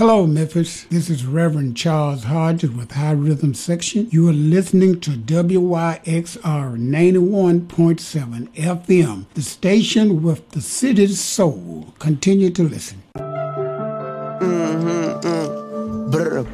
Hello, Memphis. This is Reverend Charles Hodges with High Rhythm Section. You are listening to WYXR 91.7 FM, the station with the city's soul. Continue to listen.